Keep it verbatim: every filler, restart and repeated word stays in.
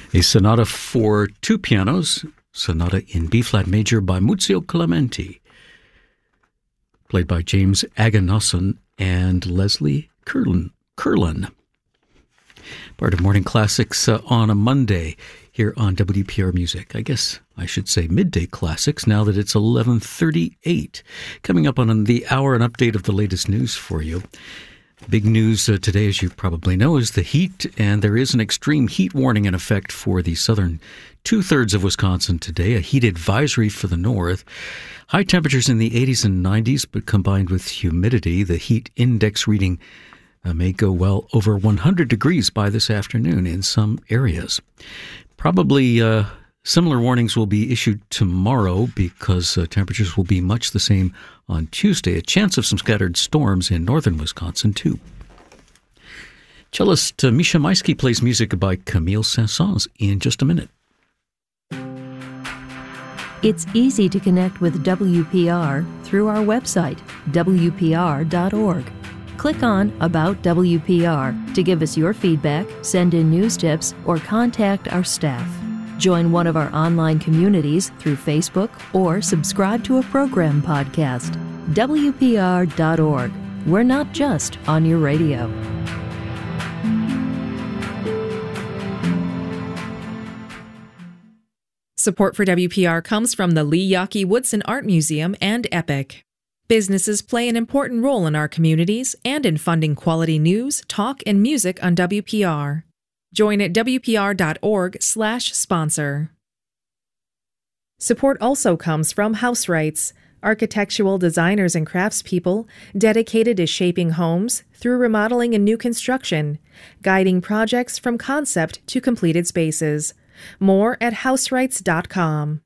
A sonata for two pianos, sonata in B-flat major by Muzio Clementi, played by James Aganosson and Leslie Curlin. Curlin. Part of Morning Classics uh, on a Monday here on W P R Music. I guess I should say Midday Classics now that it's eleven thirty-eight. Coming up on the hour, an update of the latest news for you. Big news uh, today, as you probably know, is the heat, and there is an extreme heat warning in effect for the southern two-thirds of Wisconsin today, a heat advisory for the north. High temperatures in the eighties and nineties, but combined with humidity, the heat index reading uh, may go well over one hundred degrees by this afternoon in some areas. Probably uh, similar warnings will be issued tomorrow because uh, temperatures will be much the same on Tuesday. A chance of some scattered storms in northern Wisconsin, too. Cellist uh, Misha Maisky plays music by Camille Saint-Saëns in just a minute. It's easy to connect with W P R through our website, W P R dot org. Click on About W P R to give us your feedback, send in news tips, or contact our staff. Join one of our online communities through Facebook or subscribe to a program podcast. W P R dot org. We're not just on your radio. Support for W P R comes from the Lee Yawkey Woodson Art Museum and EPIC. Businesses play an important role in our communities and in funding quality news, talk, and music on W P R. Join at W P R dot org slash sponsor. Support also comes from House Rights, architectural designers and craftspeople dedicated to shaping homes through remodeling and new construction, guiding projects from concept to completed spaces. More at house rights dot com.